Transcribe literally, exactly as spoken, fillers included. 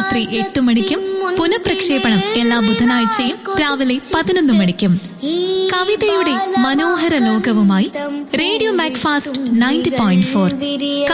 രാത്രി എട്ട് മണിക്കും പുനഃപ്രക്ഷേപണം എല്ലാ ബുധനാഴ്ചയും രാവിലെ പതിനൊന്ന് മണിക്കും. കവിതയുടെ മനോഹര ലോകവുമായി radio Macfast ninety point four.